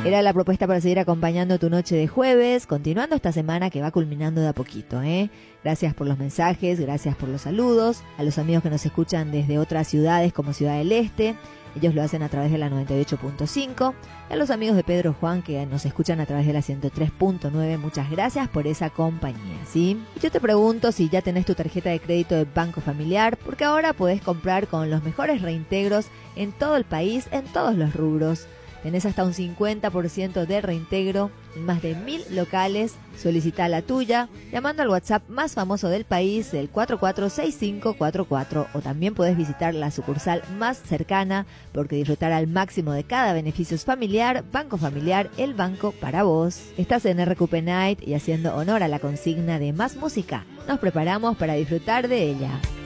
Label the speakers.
Speaker 1: Era la propuesta para seguir acompañando tu noche de jueves, continuando esta semana que va culminando de a poquito, ¿eh? Gracias por los mensajes, gracias por los saludos, a los amigos que nos escuchan desde otras ciudades como Ciudad del Este, ellos lo hacen a través de la 98.5, y a los amigos de Pedro Juan que nos escuchan a través de la 103.9, muchas gracias por esa compañía, ¿sí? Y yo te pregunto si ya tenés tu tarjeta de crédito de Banco Familiar, porque ahora podés comprar con los mejores reintegros en todo el país, en todos los rubros. Tenés hasta un 50% de reintegro en más de 1000 locales. Solicita la tuya llamando al WhatsApp más famoso del país, el 446544, o también podés visitar la sucursal más cercana porque disfrutar al máximo de cada beneficio familiar. Banco Familiar, el banco para vos. Estás en RQP Night y haciendo honor a la consigna de más música, nos preparamos para disfrutar de ella.